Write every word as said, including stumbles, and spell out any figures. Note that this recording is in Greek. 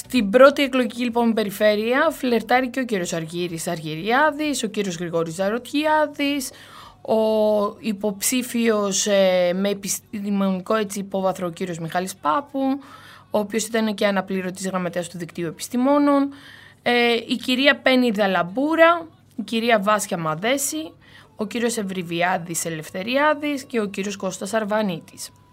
Στην πρώτη εκλογική λοιπόν περιφέρεια φλερτάρει και ο κύριος Αργύρης Αργυριάδης, ο κύριος Γρηγόρης Ζαρωτιάδης, ο υποψήφιος ε, με επιστημονικό έτσι, υπόβαθρο ο κύριος Μιχάλης Πάπου, ο οποίος ήταν και αναπληρωτής γραμματέας του Δικτύου Επιστημόνων, ε, η κυρία Πέννη Λαμπούρα, η κυρία Βάσια Μαδέση, ο κύριος Ευρυβιάδης Ελευθεριάδης και ο κύριος Κώστας Αρβανίτης.